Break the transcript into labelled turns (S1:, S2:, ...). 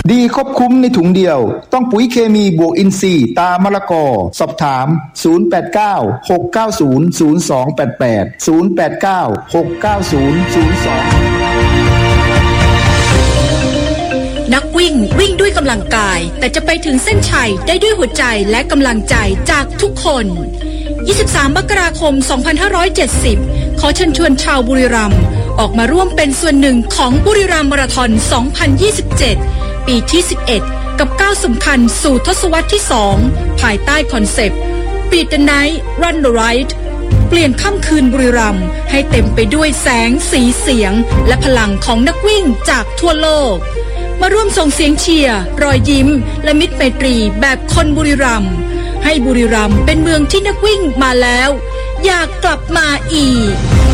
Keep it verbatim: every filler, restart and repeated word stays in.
S1: ดีครบคุ้มในถุงเดียวต้องปุ๋ยเคมีบวกอินทรีย์ตามะละกอสอบถามศูนย์ แปด เก้า หก เก้า ศูนย์ ศูนย์ สอง แปด แปด ศูนย์ แปด เก้า หก เก้า ศูนย์ ศูนย์ สอง
S2: นักวิ่งวิ่งด้วยกำลังกายแต่จะไปถึงเส้นชัยได้ด้วยหัวใจและกำลังใจจากทุกคนยี่สิบสามมกราคมสองพันห้าร้อยเจ็ดสิบขอเชิญชวนชาวบุรีรัมย์ออกมาร่วมเป็นส่วนหนึ่งของบุรีรัมย์มาราธอนสองพันยี่สิบเจ็ดปีที่สิบเอ็ดกับก้าวสำคัญสู่ทศวรรษที่สองภายใต้คอนเซปต์ Beat the Night Run the Right เปลี่ยนค่ำคืนบุรีรัมย์ให้เต็มไปด้วยแสงสีเสียงและพลังของนักวิ่งจากทั่วโลกมาร่วมส่งเสียงเชียร์รอยยิ้มและมิตรไมตรีแบบคนบุรีรัมย์ให้บุรีรัมย์เป็นเมืองที่นักวิ่งมาแล้วอยากกลับมาอีก